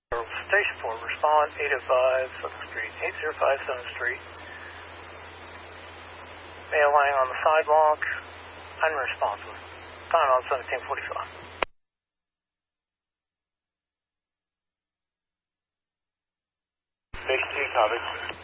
Station 4, respond 805 7th Street, 805 7th Street. Male lying on the sidewalk, unresponsive. Time on 1745. Station 2, copy.